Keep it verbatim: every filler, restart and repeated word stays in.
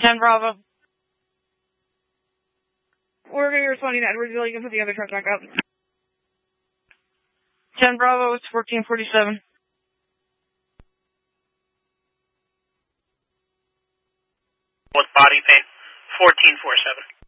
ten Bravo. We're going to be responding to Edwards. You can put the other truck back up. ten Bravo, it's fourteen forty-seven. With body paint, fourteen forty-seven.